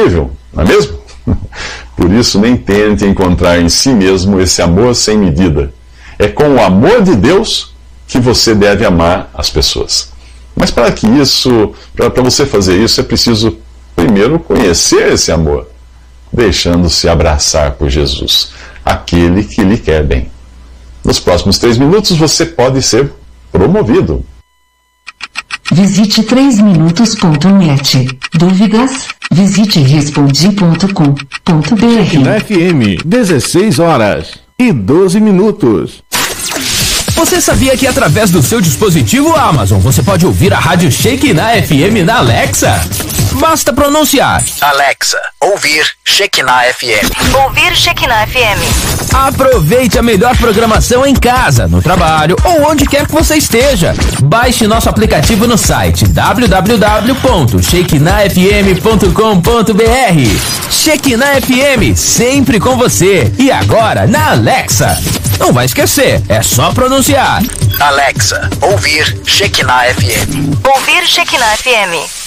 impossível, não é mesmo? Por isso, nem tente encontrar em si mesmo esse amor sem medida. É com o amor de Deus que você deve amar as pessoas. Mas para você fazer isso, é preciso primeiro conhecer esse amor, deixando-se abraçar por Jesus, aquele que lhe quer bem. Nos próximos 3 minutos você pode ser promovido. Visite 3minutos.net. Dúvidas? Visite respondi.com.br. Shekinah FM, 16h12. Você sabia que através do seu dispositivo Amazon você pode ouvir a rádio Shekinah FM na Alexa? Basta pronunciar: Alexa, ouvir Shekinah FM. Ouvir Shekinah FM. Aproveite a melhor programação em casa, no trabalho ou onde quer que você esteja. Baixe nosso aplicativo no site www.shekinahfm.com.br. Shekinah FM, sempre com você. E agora na Alexa. Não vai esquecer, é só pronunciar: Alexa, ouvir Shekinah FM. Ouvir Shekinah FM.